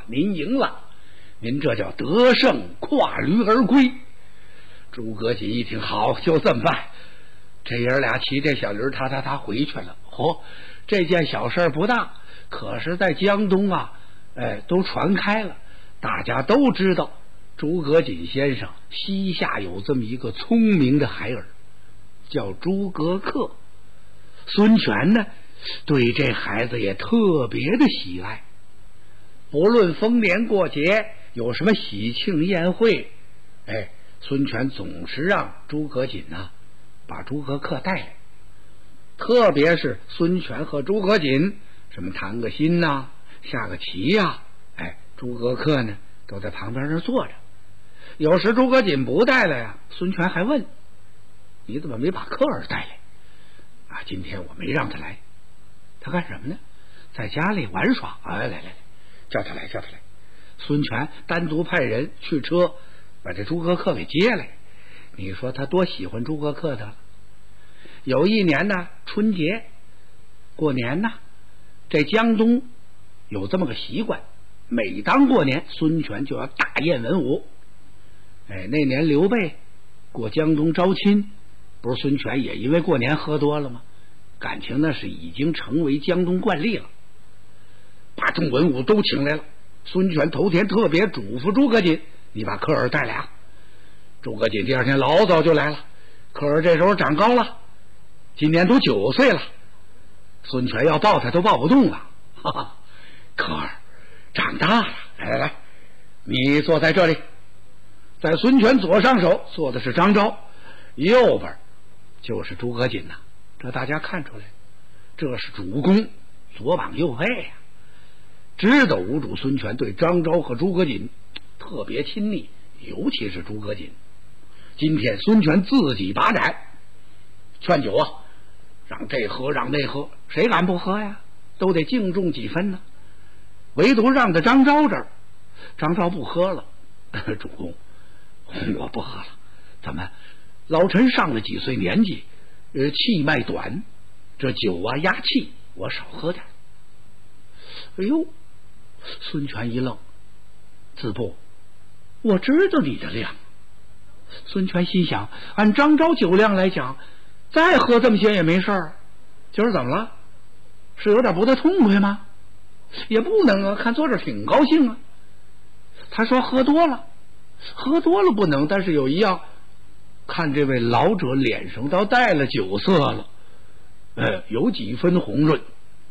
您赢了，您这叫得胜跨驴而归。诸葛瑾一听，好，就这么办。这爷俩骑这小驴他回去了。这件小事不大，可是在江东啊，都传开了，大家都知道诸葛瑾先生膝下有这么一个聪明的孩儿，叫诸葛恪。孙权呢，对这孩子也特别的喜爱，不论逢年过节有什么喜庆宴会，孙权总是让诸葛瑾啊把诸葛恪带来。特别是孙权和诸葛瑾什么谈个心呐，下个棋呀，诸葛恪呢都在旁边那坐着。有时诸葛瑾不带来呀，孙权还问，你怎么没把恪儿带来啊？今天我没让他来，他干什么呢？在家里玩耍。来，叫他来。孙权单独派人去车把这诸葛恪给接来。你说他多喜欢诸葛恪的。有一年呢，春节过年呢，这江东有这么个习惯，每当过年，孙权就要大宴文武。那年刘备过江东招亲，不是孙权也因为过年喝多了吗？感情那是已经成为江东惯例了，把众文武都请来了。孙权头天特别嘱咐诸葛瑾，你把恪儿带来啊。诸葛瑾第二天老早就来了。恪儿这时候长高了，今年都9岁了，孙权要抱他都抱不动了。恪儿长大了，来，你坐在这里。在孙权左上手坐的是张昭，右边就是诸葛瑾呐。这大家看出来，这是主公，左膀右背呀。知道吴主孙权对张昭和诸葛瑾特别亲昵，尤其是诸葛瑾。今天孙权自己把盏劝酒啊，让这喝让那喝，谁敢不喝呀？都得敬重几分呢。唯独让在张昭这儿，张昭不喝了。主公，我不喝了。怎么？老臣上了几岁年纪，气脉短，这酒啊压气，我少喝点。哎呦，孙权一愣，子布，我知道你的量。孙权心想，按张昭酒量来讲，再喝这么些也没事儿。今儿怎么了？是有点不太痛快吗？也不能啊，看坐着挺高兴啊。他说喝多了不能，但是有一样，看这位老者脸上倒带了酒色了，有几分红润。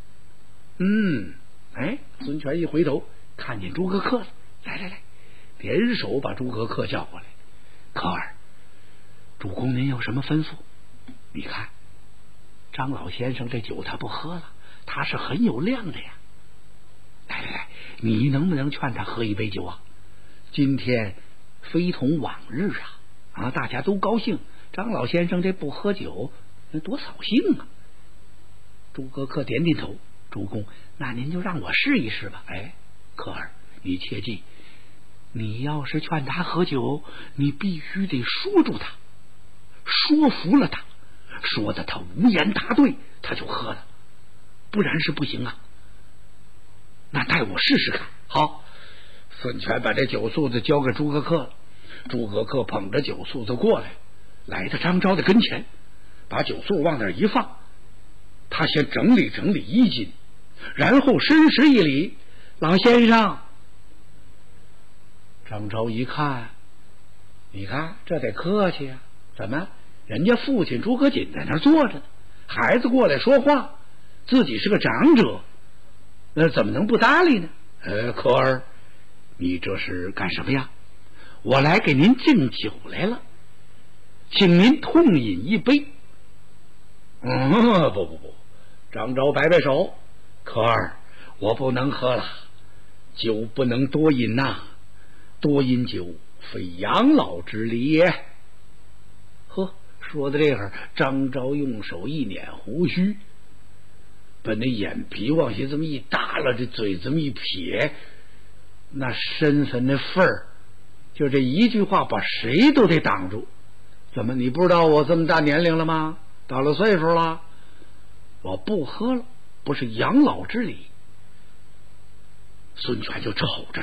孙权一回头看见诸葛恪了，来，联手把诸葛恪叫过来。恪儿，主公您有什么吩咐？你看张老先生这酒他不喝了，他是很有量的呀。来，你能不能劝他喝一杯酒啊？今天非同往日啊，大家都高兴，张老先生这不喝酒那多扫兴啊。诸葛恪点点头，主公，那您就让我试一试吧。恪儿，你切记，你要是劝他喝酒，你必须得说住他，说服了他，说的他无言答对，他就喝了，不然是不行啊。那带我试试看。好，孙权把这酒素子交给诸葛恪了。诸葛恪捧着酒素子过来，来到张昭的跟前，把酒素往那一放，他先整理整理衣襟，然后深施一礼，老先生。张昭一看，你看这得客气啊，怎么人家父亲诸葛瑾在那儿坐着呢，孩子过来说话，自己是个长者，怎么能不搭理呢？恪儿，你这是干什么呀？我来给您敬酒来了，请您痛饮一杯。不，张昭摆摆手，恪儿，我不能喝了，酒不能多饮呐，多饮酒非养老之礼也。说到这会儿，张昭用手一捻胡须，把那眼皮往下这么一耷拉，这嘴这么一撇，那深深的份儿，就这一句话把谁都得挡住。怎么你不知道我这么大年龄了吗？到了岁数了，我不喝了，不是养老之礼。孙权就瞅着